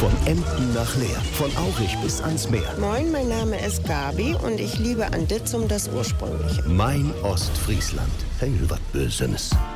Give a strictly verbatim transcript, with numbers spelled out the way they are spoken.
Von Emden nach Leer, von Aurich bis ans Meer. Moin, mein Name ist Gabi und ich liebe an Ditzum das Ursprüngliche. Mein Ostfriesland. Hey, was Bösenes.